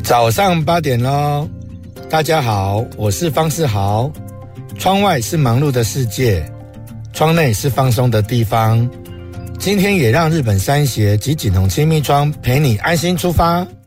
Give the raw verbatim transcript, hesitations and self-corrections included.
早上八点咯，大家好，我是方世豪。窗外是忙碌的世界，窗内是放松的地方。今天也让日本山鞋及锦宏亲密窗陪你安心出发。